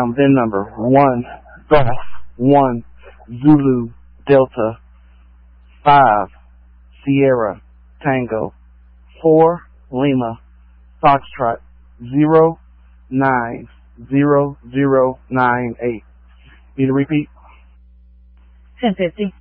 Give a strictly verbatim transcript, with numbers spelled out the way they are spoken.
Um, VIN number one Golf one Zulu Delta five Sierra Tango four Lima Foxtrot zero nine zero zero nine eight. Need to repeat? ten fifty.